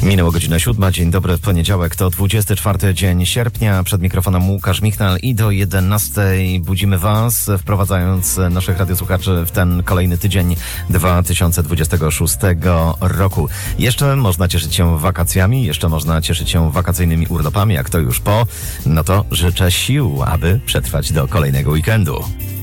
Minęła godzina 7. Dzień dobry, w poniedziałek to 24 dzień sierpnia. Przed mikrofonem Łukasz Michnal i do 11 budzimy Was, wprowadzając naszych radiosłuchaczy w ten kolejny tydzień 2026 roku. Jeszcze można cieszyć się wakacjami, jeszcze można cieszyć się wakacyjnymi urlopami, jak to już po, no to życzę sił, aby przetrwać do kolejnego weekendu.